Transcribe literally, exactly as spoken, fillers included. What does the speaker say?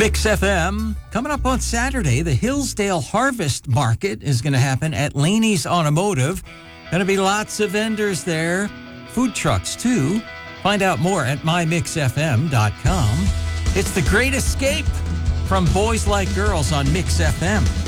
Mix F M. Coming up on Saturday, the Hillsdale Harvest Market is going to happen at Laney's Automotive. Going to be lots of vendors there. Food trucks, too. Find out more at my mix f m dot com. It's The Great Escape from Boys Like Girls on Mix F M.